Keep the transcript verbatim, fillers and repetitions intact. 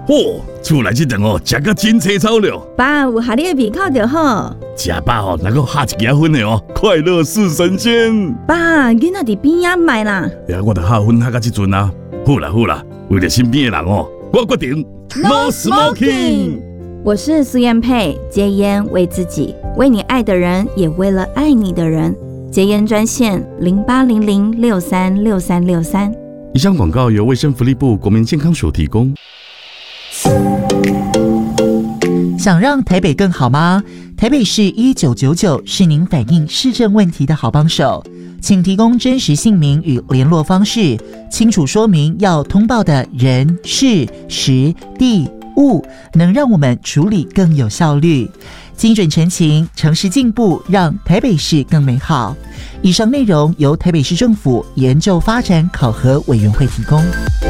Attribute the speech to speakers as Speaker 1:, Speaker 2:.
Speaker 1: 哦，厝内这顿哦，食个真青草了。
Speaker 2: 爸，有合你的胃口就好。
Speaker 1: 食饱哦，能够下一家分的哦，快乐似神仙。
Speaker 2: 爸，囡仔伫边仔买啦。
Speaker 1: 呀，我着下分下到这阵啊。好啦好啦，为了身边的人哦，我决定
Speaker 2: No smoking。我是苏燕佩，戒烟为自己，为你爱的人，也为了爱你的人。戒烟专线零八零零六三六三六三。
Speaker 1: 以上广告由卫生福利部国民健康署提供。
Speaker 3: 想让台北更好吗？台北市一九九九是您反映市政问题的好帮手，请提供真实姓名与联络方式，清楚说明要通报的人、事、时、地、物，能让我们处理更有效率。精准陈情，诚实进步，让台北市更美好。以上内容由台北市政府研究发展考核委员会提供。